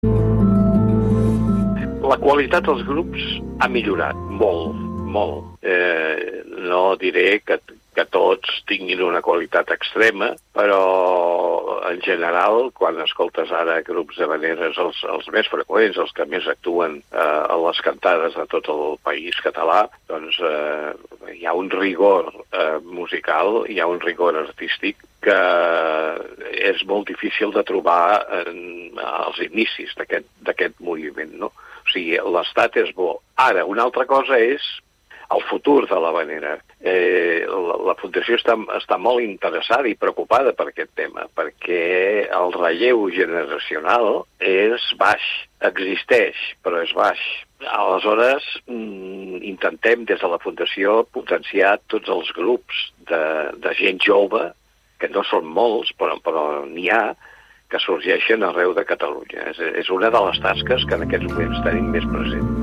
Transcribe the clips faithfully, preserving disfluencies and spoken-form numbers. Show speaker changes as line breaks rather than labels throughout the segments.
La qualitat dels grups ha millorat molt, molt. Eh, no diré que, que tots tinguin una qualitat extrema, però en general, quan escoltes ara grups de habaneres, els, els més freqüents, els que més actuen eh, a les cantades de tot el país català, doncs eh, hi ha un rigor eh, musical, hi ha un rigor artístic que és molt difícil de trobar en, als inicis d'aquest moviment, no? O sigui, l'estat és bo. Ara, una altra cosa és el futur de l'habanera. Eh, la, la Fundació està, està molt interessada i preocupada per aquest tema, perquè el relleu generacional és baix, existeix, però és baix. Aleshores, mm, intentem des de la Fundació potenciar tots els grups de, de gent jove, que no són molts, però, però n'hi ha, que sorgeixen arreu de Catalunya. És, és una de les tasques que en aquests moments tenim més present.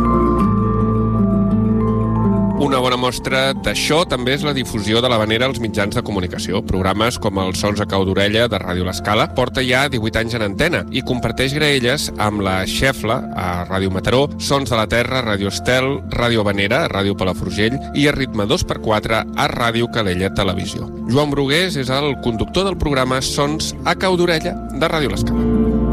Una bona mostra d'això també és la difusió de l'habanera als mitjans de comunicació. Programes com els Sons a cau d'orella de Ràdio L'Escala porta ja divuit anys en antena i comparteix graelles amb la Xefla a Ràdio Mataró, Sons de la Terra, Ràdio Estel, Ràdio Habanera, Ràdio Palafrugell i a Ritme dos per quatre a Ràdio Calella Televisió. Joan Brugués és el conductor del programa Sons a cau d'orella de Ràdio L'Escala.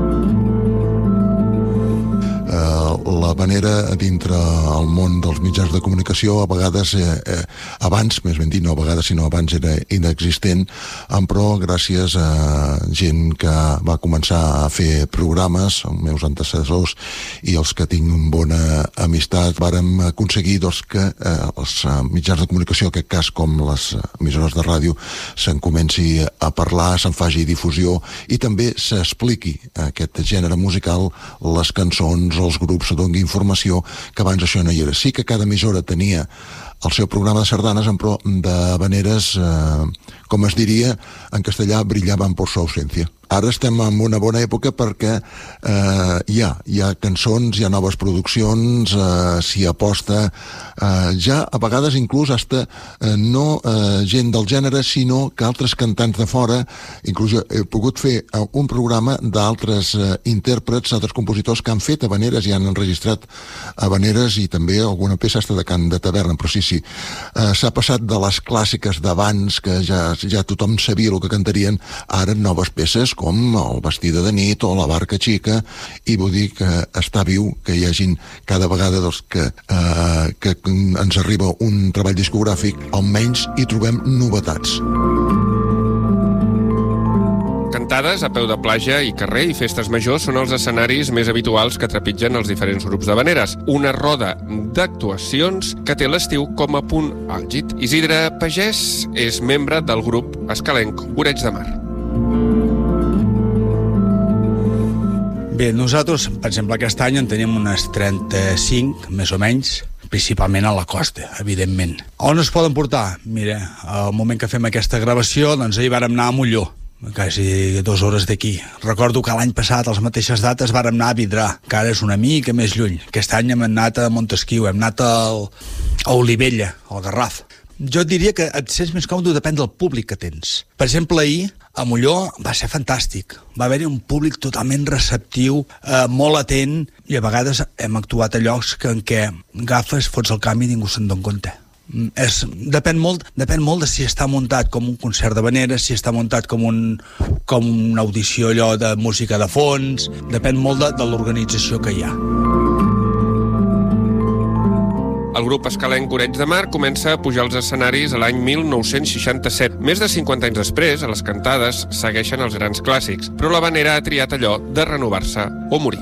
L'habanera dintre el món dels mitjans de comunicació a vegades, eh, eh, abans, més ben dit, no a vegades, sinó abans era inexistent, però gràcies a gent que va començar a fer programes, els meus antecessors i els que tinc bona amistat, vàrem aconseguir doncs, que eh, els mitjans de comunicació, en aquest cas com les emissores de ràdio, se'n comenci a parlar, se'n faci difusió i també s'expliqui aquest gènere musical, les cançons, els grups, doni informació, que abans això no hi era. Sí que cada emissora tenia el seu programa de sardanes, però de habaneres, eh, com es diria en castellà, brillaven por su ausencia. Ara estem en una bona època perquè eh, hi ha, hi ha cançons, hi ha noves produccions, eh, s'hi aposta, eh, ja a vegades inclús hasta eh, no eh, gent del gènere, sinó que altres cantants de fora, inclús he pogut fer eh, un programa d'altres eh, intèrprets, altres compositors que han fet habaneres i han enregistrat habaneres i també alguna peça hasta de cant de taverna, però sí, sí, eh, s'ha passat de les clàssiques d'abans, que ja, ja tothom sabia el que cantarien, ara noves peces com el Vestida de nit o la Barca xica, i vull dir que està viu, que hi hagin cada vegada doncs, que, eh, que ens arriba un treball discogràfic, almenys hi trobem novetats.
Cantades a peu de platja i carrer i festes majors són els escenaris més habituals que trepitgen els diferents grups d'habaneres. Una roda d'actuacions que té l'estiu com a punt àlgid. Isidre Pagès és membre del grup escalenc Oreig de Mar.
Bé, nosaltres, per exemple, aquest any en tenim unes trenta-cinc, més o menys, principalment a la costa, evidentment. On es poden portar? Mira, al moment que fem aquesta gravació, doncs ahir vàrem anar a Molló, quasi dues hores d'aquí. Recordo que l'any passat, a les mateixes dates, vàrem anar a Vidrà, que ara és una mica més lluny. Aquest any hem anat a Montesquiu, hem anat al, a Olivella, al Garraf. Jo diria que et sents més còmode, depèn del públic que tens. Per exemple, ahir, a Molló va ser fantàstic. Va haver-hi un públic totalment receptiu, eh, molt atent, i a vegades hem actuat a llocs que, en què agafes, fots el canvi i ningú se'n dona compte. És, depèn, molt, depèn molt de si està muntat com un concert d'habaneres, si està muntat com, un, com una audició allò de música de fons, depèn molt de, de l'organització que hi ha.
El grup escalenc Oreig de Mar comença a pujar als escenaris a l'any mil nou-cents seixanta-set. Més de cinquanta anys després, a les cantades segueixen els grans clàssics, però l'habanera ha triat allò de renovar-se o morir.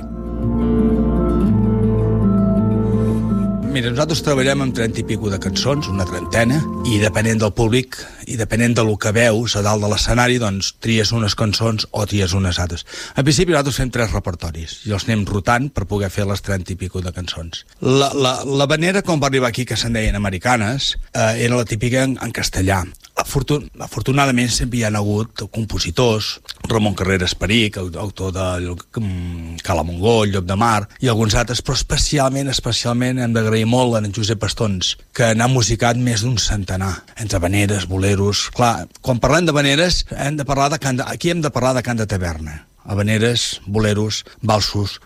Mira, nosaltres treballem amb trenta i pico de cançons, una trentena, i depenent del públic i depenent del que veus a dalt de l'escenari, doncs tries unes cançons o tries unes altres. Al principi nosaltres fem tres repertoris i els anem rotant per poder fer les trenta i pico de cançons. La, la, la habanera, com va arribar aquí, que se'n deien americanes, eh, era la típica en, en castellà. Afortun afortunadament sempre hi ha hagut compositors, Ramon Carreras Peric, autor de Cala Montgó, Llop de Mar, i alguns altres, però especialment, especialment hem d'agrair molt a en Josep Pastons, que n'ha musicat més d'un centenar, entre habaneres, boleros. Clar, quan parlem d'habaneres, hem de parlar de cant de... aquí hem de parlar de cant de taverna. habaneres, boleros, valsos,